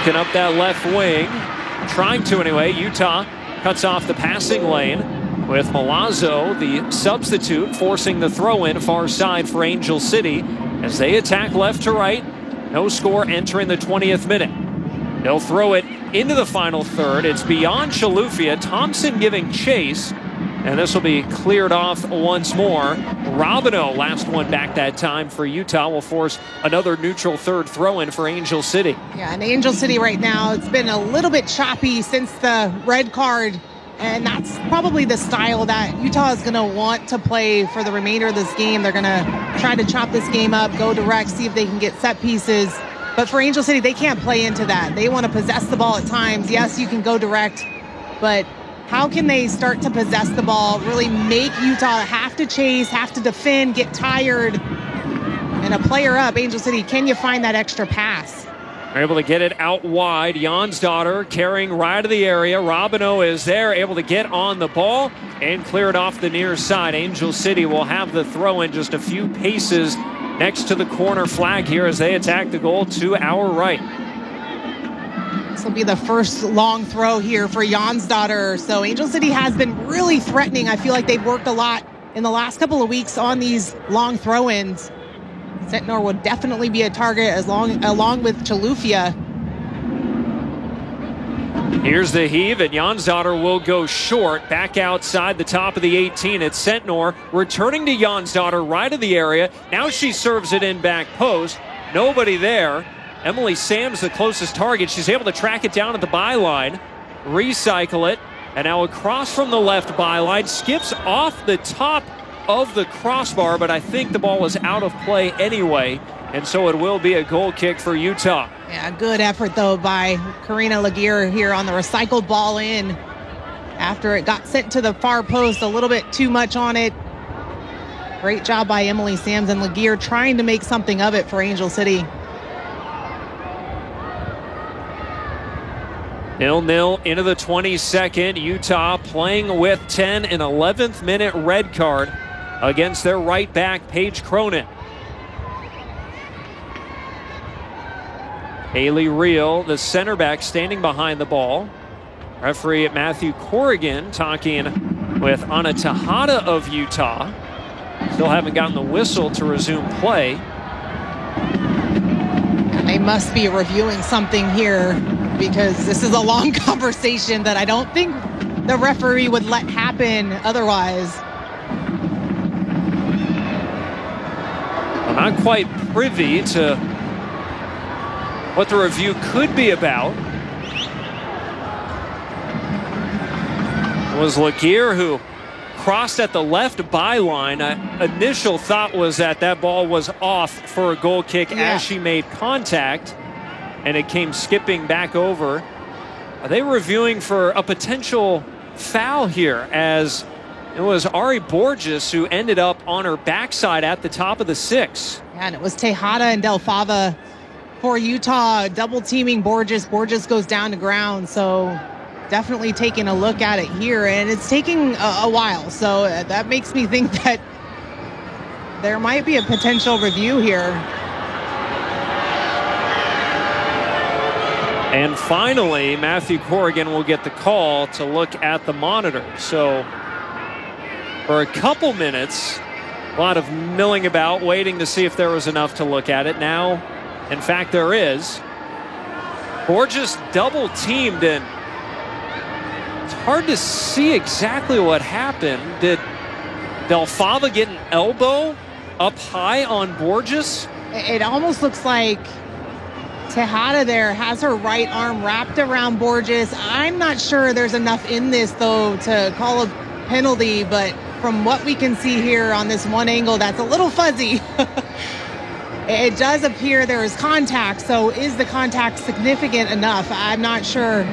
Working up that left wing. Trying to anyway. Utah cuts off the passing lane with Milazzo, the substitute, forcing the throw in far side for Angel City as they attack left to right. No score entering the 20th minute. They'll throw it into the final third. It's beyond Chilufya. Thompson giving chase. And this will be cleared off once more. Robino, last one back that time for Utah, will force another neutral third throw-in for Angel City. Yeah, and Angel City right now, it's been a little bit choppy since the red card. And that's probably the style that Utah is going to want to play for the remainder of this game. They're going to try to chop this game up, go direct, see if they can get set pieces. But for Angel City, they can't play into that. They want to possess the ball at times. Yes, you can go direct, but how can they start to possess the ball, really make Utah have to chase, have to defend, get tired, and a player up, Angel City, can you find that extra pass? They're able to get it out wide. Jonsdottir carrying right of the area. Robino is there, able to get on the ball and clear it off the near side. Angel City will have the throw in just a few paces next to the corner flag here as they attack the goal to our right. This will be the first long throw here for Jonsdottir. So Angel City has been really threatening. I feel like they've worked a lot in the last couple of weeks on these long throw-ins. Sentnor would definitely be a target along with Chilufya. Here's the heave, and Jonsdottir will go short, back outside the top of the 18. It's Sentnor returning to Jonsdottir right of the area. Now she serves it in back post. Nobody there. Emily Sams, the closest target. She's able to track it down at the byline, recycle it, and now across from the left byline, skips off the top of the crossbar, but I think the ball was out of play anyway, and so it will be a goal kick for Utah. Yeah, good effort, though, by Karina Laguerre here on the recycled ball in after it got sent to the far post, a little bit too much on it. Great job by Emily Sams and Laguerre trying to make something of it for Angel City. 0-0 into the 22nd. Utah playing with 10 and 11th minute red card against their right back, Paige Cronin. Haley Reel, the center back, standing behind the ball. Referee Matthew Corrigan talking with Anna Tejada of Utah. Still haven't gotten the whistle to resume play. They must be reviewing something here because this is a long conversation that I don't think the referee would let happen otherwise. I'm not quite privy to what the review could be about. It was Laguerre who crossed at the left byline. Initial thought was that ball was off for a goal kick as she made contact, and it came skipping back over. Are they reviewing for a potential foul here, as it was Ari Borges who ended up on her backside at the top of the 6. Yeah, and it was Tejada and Del Fava for Utah double teaming Borges. Borges goes down to ground, so definitely taking a look at it here, and it's taking a while, so that makes me think that there might be a potential review here. And finally, Matthew Corrigan will get the call to look at the monitor. So for a couple minutes, a lot of milling about, waiting to see if there was enough to look at it. Now, in fact, there is. Borges double teamed, and it's hard to see exactly what happened. Did Del Fava get an elbow up high on Borges? It almost looks like Tejada there has her right arm wrapped around Borges. I'm not sure there's enough in this, though, to call a penalty, but from what we can see here on this one angle, that's a little fuzzy. It does appear there is contact, so is the contact significant enough? I'm not sure.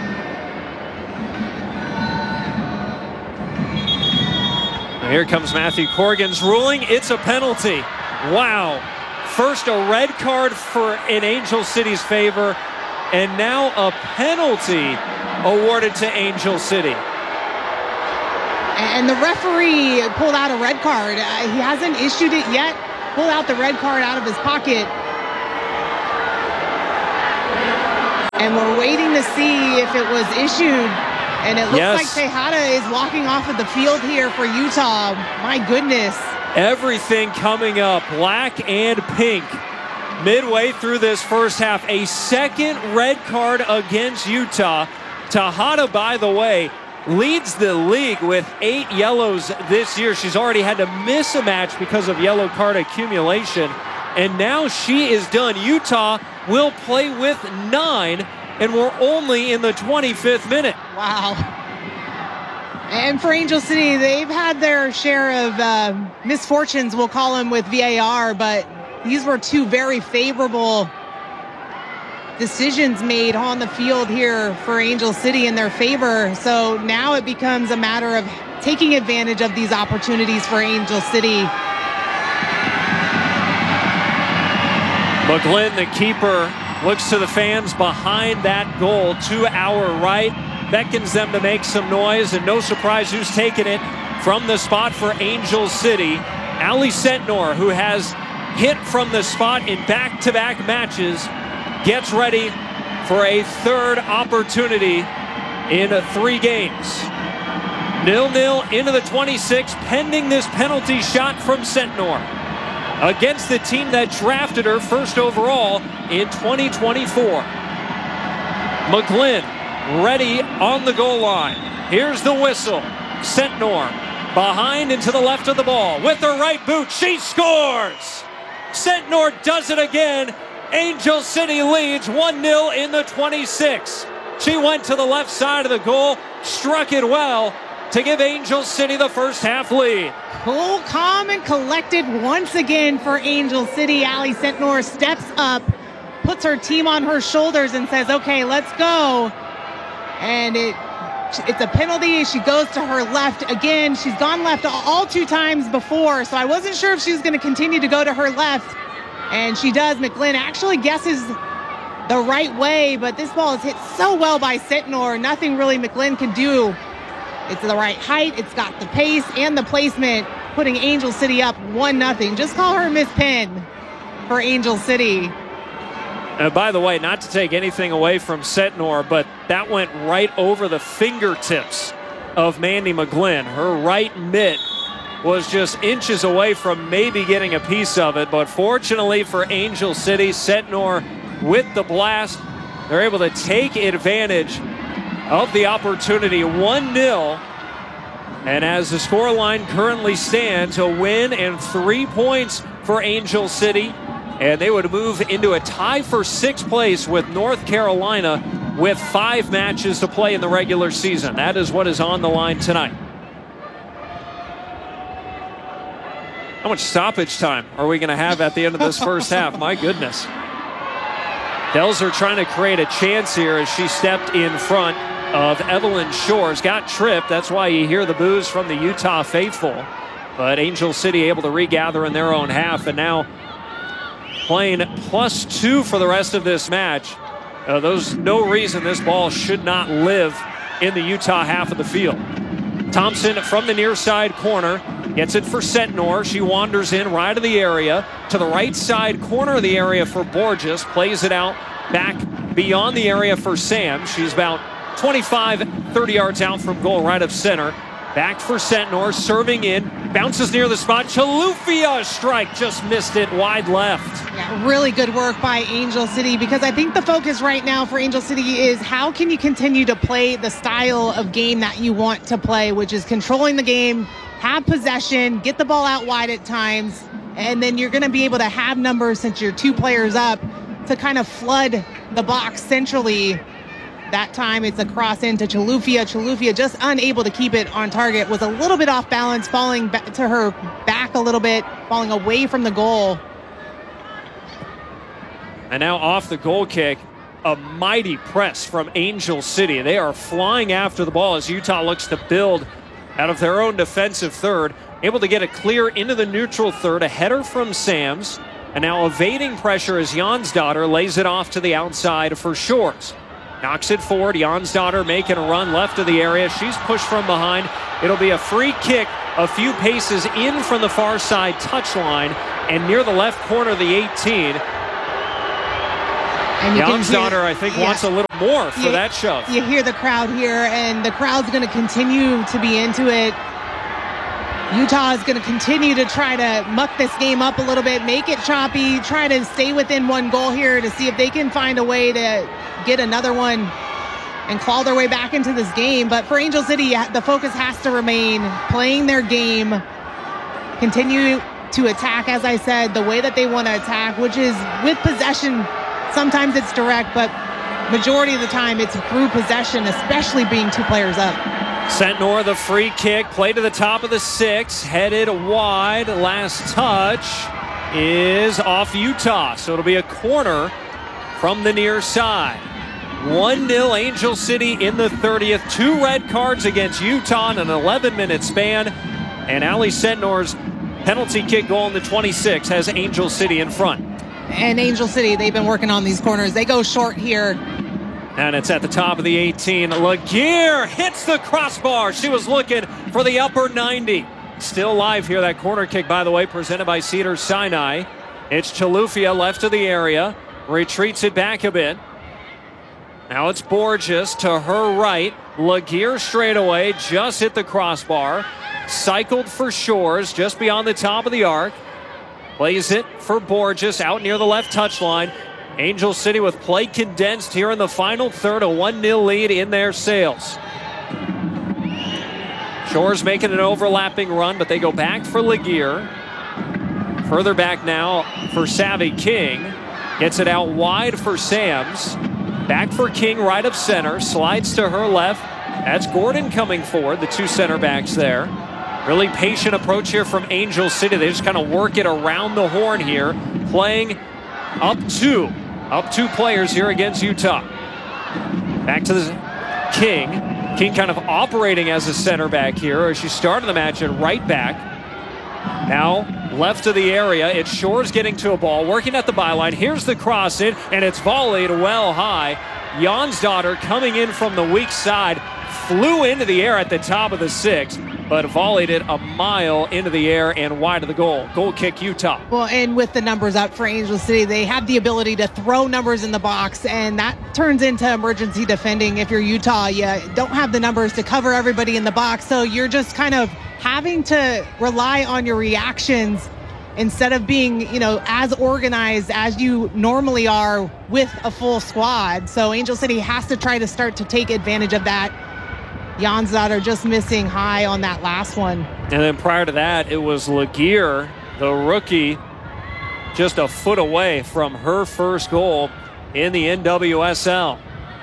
Here comes Matthew Corrigan's ruling. It's a penalty. Wow. First a red card in Angel City's favor, and now a penalty awarded to Angel City. And the referee pulled out a red card. He hasn't issued it yet. Pulled out the red card out of his pocket. And we're waiting to see if it was issued. And it looks like Tejada is walking off of the field here for Utah. My goodness. Everything coming up, black and pink. Midway through this first half, a second red card against Utah. Tejada, by the way, leads the league with 8 yellows this year. She's already had to miss a match because of yellow card accumulation. And now she is done. Utah will play with 9, and we're only in the 25th minute. Wow. And for Angel City, they've had their share of misfortunes, we'll call them, with VAR, but these were 2 very favorable decisions made on the field here for Angel City in their favor. So now it becomes a matter of taking advantage of these opportunities for Angel City. McGlynn, the keeper, looks to the fans behind that goal to our right, beckons them to make some noise, and no surprise who's taking it from the spot for Angel City. Ali Sentnor, who has hit from the spot in back-to-back matches, gets ready for a third opportunity in 3 games. 0-0 into the 26th, pending this penalty shot from Sentnor against the team that drafted her first overall in 2024. McGlynn ready on the goal line. Here's the whistle. Sentnor behind and to the left of the ball. With her right boot, she scores! Sentnor does it again. Angel City leads 1-0 in the 26th. She went to the left side of the goal, struck it well to give Angel City the first half lead. Cool, calm, and collected once again for Angel City. Ali Sentnor steps up, puts her team on her shoulders and says, okay, let's go. And it's a penalty. She goes to her left again. She's gone left all 2 times before, so I wasn't sure if she was going to continue to go to her left. And she does. McGlynn actually guesses the right way, but this ball is hit so well by Sentnor. Nothing really McGlynn can do. It's the right height. It's got the pace and the placement, putting Angel City up 1-0. Just call her Miss Penn for Angel City. By the way, not to take anything away from Sentnor, but that went right over the fingertips of Mandy McGlynn. Her right mitt was just inches away from maybe getting a piece of it, but fortunately for Angel City, Sentnor with the blast, they're able to take advantage of the opportunity. 1-0, and as the scoreline currently stands, a win and 3 points for Angel City, and they would move into a tie for 6th place with North Carolina with 5 matches to play in the regular season. That is what is on the line tonight. How much stoppage time are we going to have at the end of this first half? My goodness. Delzer trying to create a chance here as she stepped in front of Evelyn Shores. Got tripped. That's why you hear the boos from the Utah faithful. But Angel City able to regather in their own half, and now playing +2 for the rest of this match. There's no reason this ball should not live in the Utah half of the field. Thompson from the near side corner gets it for Sentnor. She wanders in right of the area to the right side corner of the area for Borges. Plays it out back beyond the area for Sam. She's about 25-30 yards out from goal, right of center. Back for Sentnor, serving in, bounces near the spot. Chalufia strike, just missed it wide left. Yeah, really good work by Angel City, because I think the focus right now for Angel City is how can you continue to play the style of game that you want to play, which is controlling the game, have possession, get the ball out wide at times, and then you're going to be able to have numbers since you're 2 players up to kind of flood the box centrally. That time it's a cross into Chalufia. Chalufia just unable to keep it on target. Was a little bit off balance, falling back to her back a little bit, falling away from the goal. And now off the goal kick, a mighty press from Angel City. They are flying after the ball as Utah looks to build out of their own defensive third. Able to get it clear into the neutral third. A header from Sams. And now evading pressure as Jonsdottir lays it off to the outside for Shores. Knocks it forward. Jonsdottir making a run left of the area. She's pushed from behind. It'll be a free kick a few paces in from the far side touchline and near the left corner of the 18. And Jonsdottir, I think, wants a little more for that shove. You hear the crowd here, and the crowd's going to continue to be into it. Utah is going to continue to try to muck this game up a little bit, make it choppy, try to stay within one goal here to see if they can find a way to get another one and claw their way back into this game. But for Angel City, the focus has to remain playing their game, continue to attack, as I said, the way that they want to attack, which is with possession. Sometimes it's direct, but majority of the time it's through possession, especially being 2 players up. Sentnor, the free kick, play to the top of the 6, headed wide. Last touch is off Utah, so it'll be a corner from the near side. 1-0 Angel City in the 30th. 2 red cards against Utah in an 11-minute span. And Ali Sentnor's penalty kick goal in the 26th has Angel City in front. And Angel City, they've been working on these corners. They go short here. And it's at the top of the 18. Laguerre hits the crossbar. She was looking for the upper 90. Still live here. That corner kick, by the way, presented by Cedars-Sinai. It's Chalufia left of the area. Retreats it back a bit. Now it's Borges to her right. Laguerre straight away. Just hit the crossbar. Cycled for Shores just beyond the top of the arc. Plays it for Borges out near the left touchline. Angel City with play condensed here in the final third. A 1-0 lead in their sails. Shores making an overlapping run, but they go back for Laguerre. Further back now for Savvy King. Gets it out wide for Sams. Back for King right of center. Slides to her left. That's Gordon coming forward, the 2 center backs there. Really patient approach here from Angel City. They just kind of work it around the horn here. Playing up 2 players here against Utah. Back to the King. King kind of operating as a center back here, as she started the match at right back. Now left of the area. It's Shores getting to a ball, working at the byline. Here's the cross in, and it's volleyed well high. Jonsdottir coming in from the weak side. Flew into the air at the top of the 6, but volleyed it a mile into the air and wide of the goal. Goal kick, Utah. Well, and with the numbers up for Angel City, they have the ability to throw numbers in the box, and that turns into emergency defending. If you're Utah, you don't have the numbers to cover everybody in the box, so you're just kind of having to rely on your reactions instead of being, as organized as you normally are with a full squad. So Angel City has to try to start to take advantage of that. Jonsdottir just missing high on that last one. And then prior to that, it was Laguerre, the rookie, just a foot away from her first goal in the NWSL.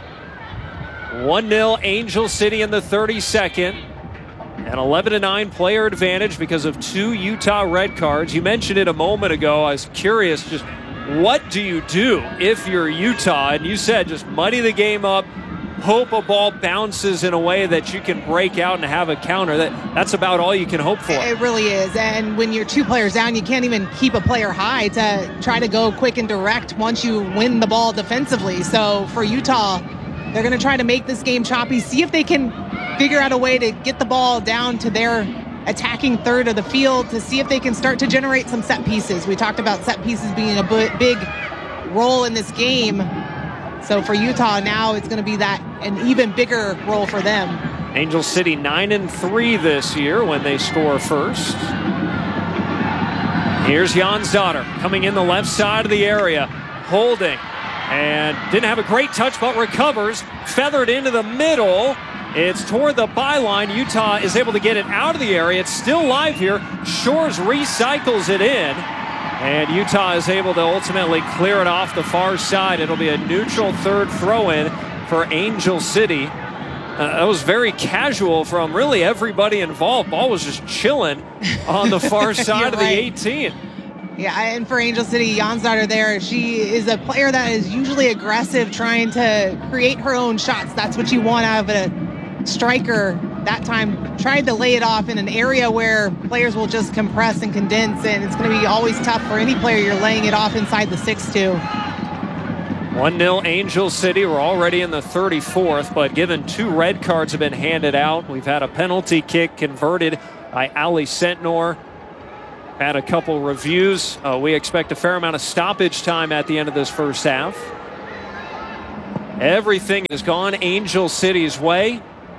1-0 Angel City in the 32nd. An 11-9 player advantage because of 2 Utah red cards. You mentioned it a moment ago. I was curious, just what do you do if you're Utah? And you said just muddy the game up, hope a ball bounces in a way that you can break out and have a counter. That's about all you can hope for. It really is. And when you're 2 players down, you can't even keep a player high to try to go quick and direct once you win the ball defensively. So for Utah, they're going to try to make this game choppy, see if they can figure out a way to get the ball down to their attacking third of the field to see if they can start to generate some set pieces. We talked about set pieces being a big role in this game. So for Utah now, it's going to be an even bigger role for them. Angel City 9-3 this year when they score first. Here's Jonsdottir coming in the left side of the area, holding, and didn't have a great touch, but recovers, feathered into the middle. It's toward the byline. Utah is able to get it out of the area. It's still live here. Shores recycles it in. And Utah is able to ultimately clear it off the far side. It'll be a neutral third throw-in for Angel City. That was very casual from really everybody involved. Ball was just chilling on the far side of the 18. Yeah, and for Angel City, Jonsdottir there, she is a player that is usually aggressive, trying to create her own shots. That's what you want out of a striker. That time tried to lay it off in an area where players will just compress and condense, and it's going to be always tough for any player you're laying it off inside the 6-2. 1-0 Angel City. We're already in the 34th, but given 2 red cards have been handed out. We've had a penalty kick converted by Ali Sentnor. Had a couple reviews. We expect a fair amount of stoppage time at the end of this first half. Everything has gone Angel City's way.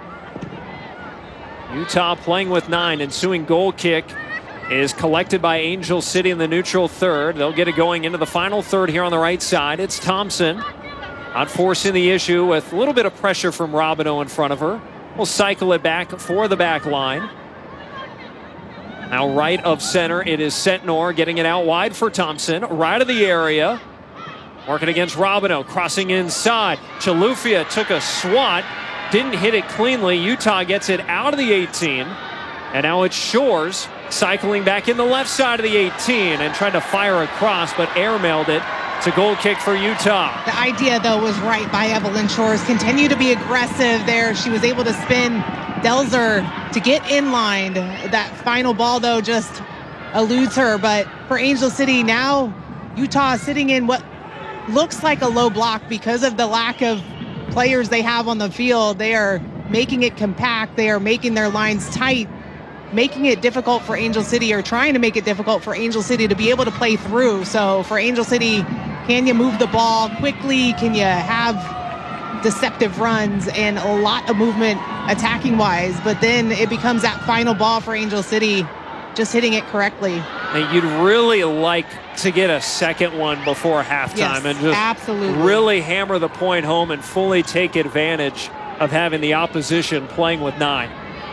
Utah playing with 9. Ensuing goal kick is collected by Angel City in the neutral third. They'll get it going into the final third here on the right side. It's Thompson not forcing the issue with a little bit of pressure from Robino in front of her. We'll cycle it back for the back line. Now right of center, it is Sentnor getting it out wide for Thompson. Right of the area. Working against Robino, crossing inside. Chalufia took a swat, didn't hit it cleanly. Utah gets it out of the 18. And now it's Shores cycling back in the left side of the 18 and trying to fire across, but airmailed it. It's a goal kick for Utah. The idea, though, was right by Evelyn Shores. Continue to be aggressive there. She was able to spin Delzer to get in line. That final ball, though, just eludes her. But for Angel City now, Utah sitting in what looks like a low block because of the lack of players they have on the field. They are making it compact. They are making their lines tight, making it difficult for Angel City, or trying to make it difficult for Angel City to be able to play through. So for Angel City, can you move the ball quickly? Can you have deceptive runs and a lot of movement attacking wise? But then it becomes that final ball for Angel City, just hitting it correctly. And you'd really like to get a second one before halftime. Yes, and just absolutely really hammer the point home and fully take advantage of having the opposition playing with 9.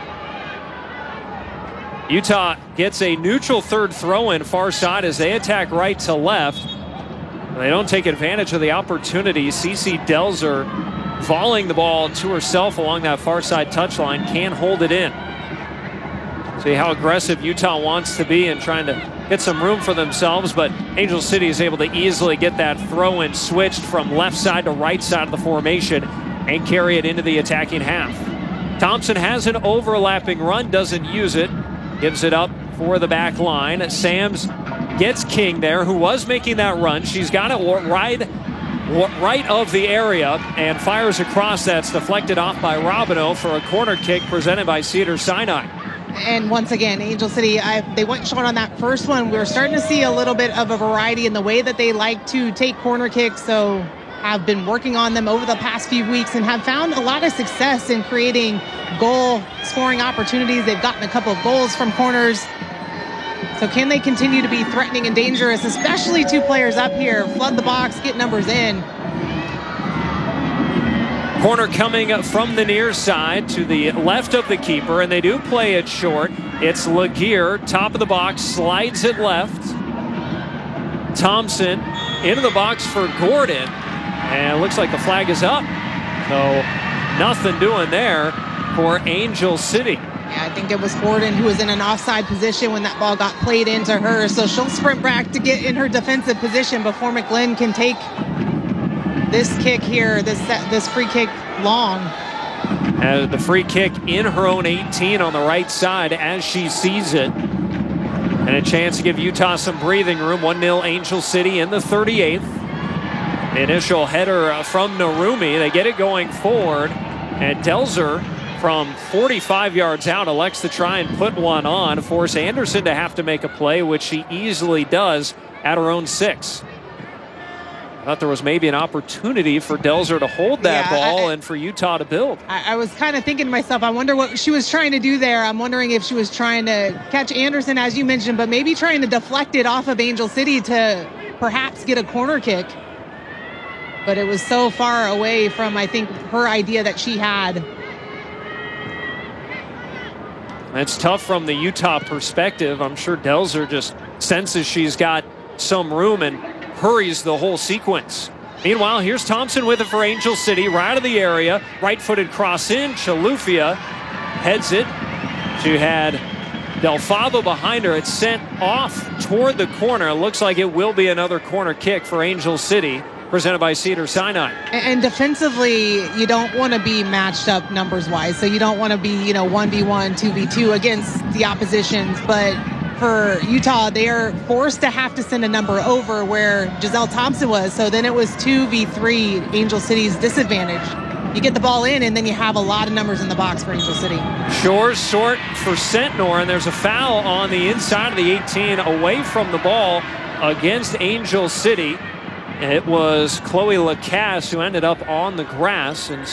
Utah gets a neutral third throw-in far side as they attack right to left. They don't take advantage of the opportunity. Cece Delzer volleying the ball to herself along that far side touchline, can't hold it in. See how aggressive Utah wants to be and trying to get some room for themselves, but Angel City is able to easily get that throw-in switched from left side to right side of the formation and carry it into the attacking half. Thompson has an overlapping run, doesn't use it, gives it up for the back line. Sams gets King there, who was making that run. She's got it right of the area and fires across. That's deflected off by Robino for a corner kick presented by Cedars-Sinai. And once again, Angel City, they went short on that first one. We're starting to see a little bit of a variety in the way that they like to take corner kicks. So have been working on them over the past few weeks and have found a lot of success in creating goal scoring opportunities. They've gotten a couple of goals from corners. So can they continue to be threatening and dangerous, especially 2 players up here, flood the box, get numbers in? Corner coming from the near side to the left of the keeper, and they do play it short. It's Laguerre, top of the box, slides it left. Thompson into the box for Gordon, and it looks like the flag is up. So nothing doing there for Angel City. Yeah, I think it was Gordon who was in an offside position when that ball got played into her. So she'll sprint back to get in her defensive position before McGlynn can take this kick here, this free kick long. The free kick in her own 18 on the right side as she sees it. And a chance to give Utah some breathing room. 1-0 Angel City in the 38th. The initial header from Narumi. They get it going forward. And Delzer from 45 yards out elects to try and put one on, force Anderson to have to make a play, which she easily does at her own 6. I thought there was maybe an opportunity for Delzer to hold that ball and for Utah to build. I was kind of thinking to myself, I wonder what she was trying to do there. I'm wondering if she was trying to catch Anderson, as you mentioned, but maybe trying to deflect it off of Angel City to perhaps get a corner kick. But it was so far away from, I think, her idea that she had. It's tough from the Utah perspective. I'm sure Delzer just senses she's got some room and hurries the whole sequence. Meanwhile, here's Thompson with it for Angel City, right out of the area. Right-footed cross in. Chalufia heads it. She had Del Favo behind her. It's sent off toward the corner. Looks like it will be another corner kick for Angel City, presented by Cedars-Sinai. And defensively, you don't want to be matched up numbers-wise. So you don't want to be, 1v1, 2v2 against the oppositions. But for Utah, they are forced to have to send a number over where Giselle Thompson was. So then it was 2v3, Angel City's disadvantage. You get the ball in, and then you have a lot of numbers in the box for Angel City. Shores short for Sentnor, and there's a foul on the inside of the 18 away from the ball against Angel City. It was Chloe Lacasse who ended up on the grass, and